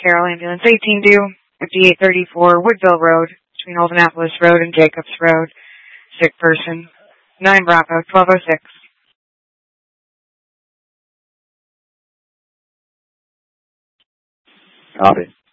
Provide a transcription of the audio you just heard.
Carroll Ambulance 18 due, 5834 Woodville Road, between Old Annapolis Road and Jacobs Road. Sick person. 9 Bravo, 1206. Copy.